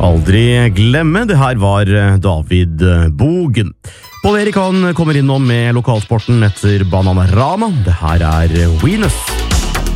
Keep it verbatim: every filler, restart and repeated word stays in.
Aldri glemme, det her var David Bogen. Paul Erik han kommer innom med lokalsporten etter Bananarama. Det her er Venus.